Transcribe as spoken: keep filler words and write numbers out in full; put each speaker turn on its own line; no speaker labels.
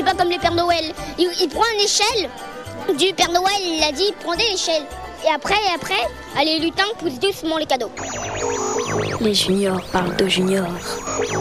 c'est pas comme les Pères Noël. Il, il prend une échelle du Père Noël, il a dit prenez l'échelle. Et après, et après, allez, lutins poussent doucement les cadeaux.
Les juniors parlent de juniors.